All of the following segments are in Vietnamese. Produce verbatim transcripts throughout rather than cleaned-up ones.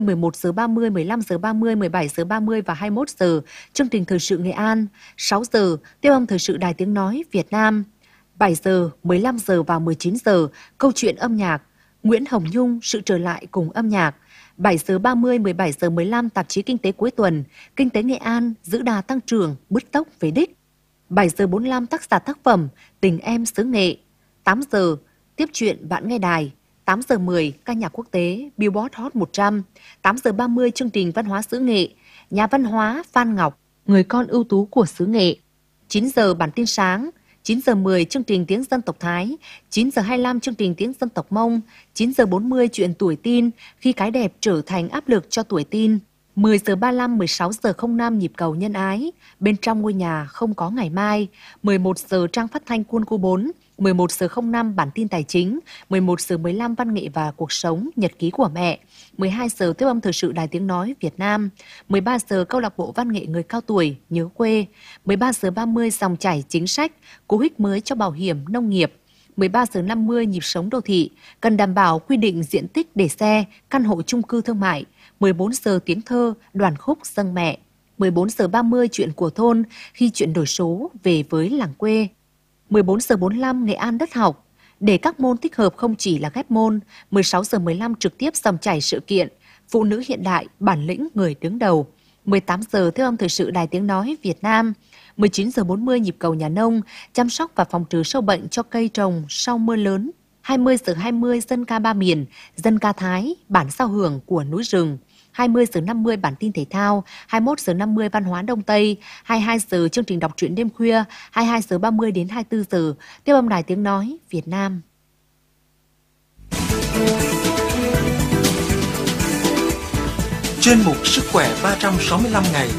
mười một giờ ba mươi, mười lăm giờ ba mươi, mười bảy giờ ba mươi và hai mươi mốt giờ, chương trình thời sự Nghệ An. sáu giờ, tiêu âm thời sự Đài Tiếng Nói Việt Nam. bảy giờ, mười lăm giờ và mười chín giờ, câu chuyện âm nhạc. Nguyễn Hồng Nhung, sự trở lại cùng âm nhạc. bảy giờ ba mươi, mười bảy giờ mười lăm, tạp chí Kinh tế cuối tuần. Kinh tế Nghệ An, giữ đà tăng trưởng, bứt tốc về đích. bảy giờ bốn mươi lăm, tác giả tác phẩm, Tình em xứ nghệ. tám giờ, tiếp chuyện bạn nghe đài. tám giờ mười, ca nhạc quốc tế, Billboard Hot một trăm. tám giờ ba mươi, chương trình văn hóa xứ nghệ, nhà văn hóa Phan Ngọc, người con ưu tú của xứ nghệ. chín giờ, bản tin sáng. chín giờ mười, chương trình tiếng dân tộc Thái. chín giờ hai mươi lăm, chương trình tiếng dân tộc Mông. chín giờ bốn mươi, chuyện tuổi tin, khi cái đẹp trở thành áp lực cho tuổi tin. mười giờ ba mươi lăm, mười sáu giờ không năm, nhịp cầu nhân ái, bên trong ngôi nhà không có ngày mai. mười một giờ, trang phát thanh Quân khu bốn. mười một giờ không năm, bản tin tài chính. mười một giờ mười lăm, văn nghệ và cuộc sống, nhật ký của mẹ. mười hai giờ, tiếp âm thời sự Đài Tiếng Nói Việt Nam. mười ba giờ, câu lạc bộ văn nghệ người cao tuổi, nhớ quê. mười ba giờ ba mươi, dòng chảy chính sách, cú hích mới cho bảo hiểm nông nghiệp. mười ba giờ năm mươi, nhịp sống đô thị, cần đảm bảo quy định diện tích để xe, căn hộ chung cư thương mại. mười bốn giờ, tiếng thơ, đoàn khúc dâng mẹ. mười bốn giờ ba mươi, chuyện của thôn, khi chuyển đổi số về với làng quê. mười bốn giờ bốn mươi lăm, Nghệ An đất học, để các môn thích hợp không chỉ là ghép môn. mười sáu giờ mười lăm, trực tiếp dòng chảy sự kiện, phụ nữ hiện đại, bản lĩnh người đứng đầu. mười tám giờ, theo âm thời sự Đài Tiếng Nói Việt Nam. mười chín giờ bốn mươi, nhịp cầu nhà nông, chăm sóc và phòng trừ sâu bệnh cho cây trồng sau mưa lớn. hai mươi giờ hai mươi, dân ca ba miền, dân ca Thái, bản giao hưởng của núi rừng. hai mươi giờ năm mươi, bản tin thể thao. hai mươi mốt giờ năm mươi, văn hóa Đông Tây. hai mươi hai giờ, chương trình đọc truyện đêm khuya. hai mươi hai giờ ba mươi đến hai mươi tư giờ, tiếp âm Đài Tiếng Nói Việt Nam. Chuyên mục Sức khỏe ba trăm sáu mươi lăm ngày.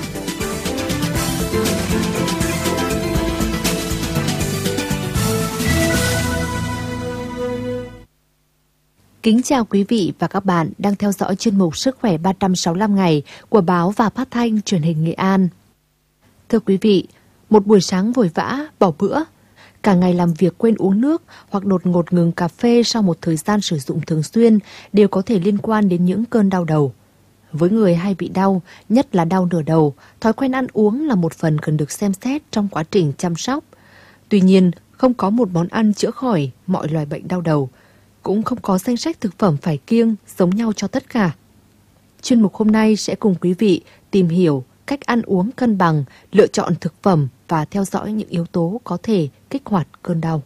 Kính chào quý vị và các bạn đang theo dõi chuyên mục Sức khỏe ba trăm sáu mươi lăm ngày của báo và phát thanh truyền hình Nghệ An. Thưa quý vị, một buổi sáng vội vã, bỏ bữa, cả ngày làm việc quên uống nước hoặc đột ngột ngừng cà phê sau một thời gian sử dụng thường xuyên đều có thể liên quan đến những cơn đau đầu. Với người hay bị đau, nhất là đau nửa đầu, thói quen ăn uống là một phần cần được xem xét trong quá trình chăm sóc. Tuy nhiên, không có một món ăn chữa khỏi mọi loại bệnh đau đầu, cũng không có danh sách thực phẩm phải kiêng giống nhau cho tất cả. Chuyên mục hôm nay sẽ cùng quý vị tìm hiểu cách ăn uống cân bằng, lựa chọn thực phẩm và theo dõi những yếu tố có thể kích hoạt cơn đau.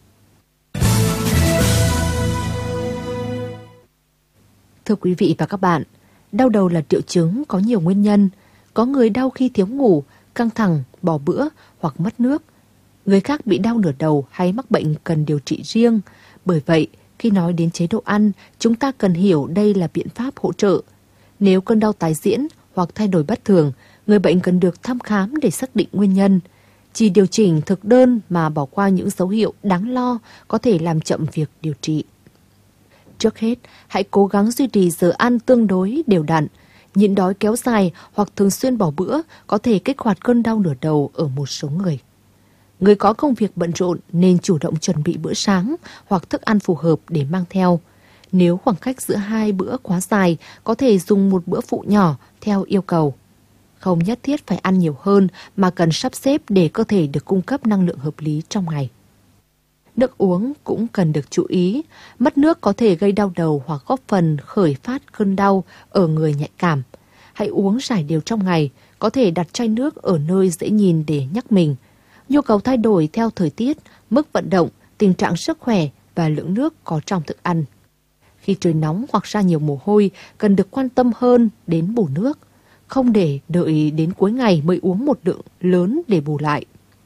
Thưa quý vị và các bạn, đau đầu là triệu chứng có nhiều nguyên nhân. Có người đau khi thiếu ngủ, căng thẳng, bỏ bữa hoặc mất nước. Người khác bị đau nửa đầu hay mắc bệnh cần điều trị riêng. Bởi vậy, khi nói đến chế độ ăn, chúng ta cần hiểu đây là biện pháp hỗ trợ. Nếu cơn đau tái diễn hoặc thay đổi bất thường, người bệnh cần được thăm khám để xác định nguyên nhân. Chỉ điều chỉnh thực đơn mà bỏ qua những dấu hiệu đáng lo có thể làm chậm việc điều trị. Trước hết, hãy cố gắng duy trì giờ ăn tương đối đều đặn. Nhịn đói kéo dài hoặc thường xuyên bỏ bữa có thể kích hoạt cơn đau nửa đầu ở một số người. Người có công việc bận rộn nên chủ động chuẩn bị bữa sáng hoặc thức ăn phù hợp để mang theo. Nếu khoảng cách giữa hai bữa quá dài, có thể dùng một bữa phụ nhỏ theo yêu cầu. Không nhất thiết phải ăn nhiều hơn mà cần sắp xếp để cơ thể được cung cấp năng lượng hợp lý trong ngày. Nước uống cũng cần được chú ý. Mất nước có thể gây đau đầu hoặc góp phần khởi phát cơn đau ở người nhạy cảm. Hãy uống rải đều trong ngày, có thể đặt chai nước ở nơi dễ nhìn để nhắc mình. Nhu cầu thay đổi theo thời tiết, mức vận động, tình trạng sức khỏe và lượng nước có trong thức ăn. Khi trời nóng hoặc ra nhiều mồ hôi, cần được quan tâm hơn đến bù nước. Không để đợi đến cuối ngày mới uống một lượng lớn để bù lại.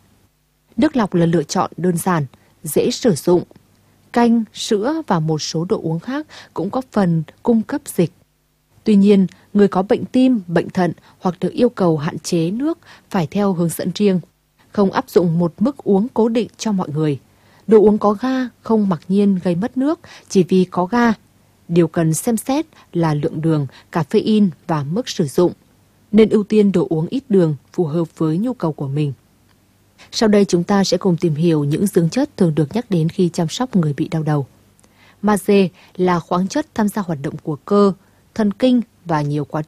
Nước lọc là lựa chọn đơn giản, dễ sử dụng. Canh, sữa và một số đồ uống khác cũng có phần cung cấp dịch. Tuy nhiên, người có bệnh tim, bệnh thận hoặc được yêu cầu hạn chế nước phải theo hướng dẫn riêng. Không áp dụng một mức uống cố định cho mọi người. Đồ uống có ga không mặc nhiên gây mất nước chỉ vì có ga. Điều cần xem xét là lượng đường, caffeine và mức sử dụng. Nên ưu tiên đồ uống ít đường phù hợp với nhu cầu của mình. Sau đây chúng ta sẽ cùng tìm hiểu những dưỡng chất thường được nhắc đến khi chăm sóc người bị đau đầu. Magie là khoáng chất tham gia hoạt động của cơ, thần kinh và nhiều quá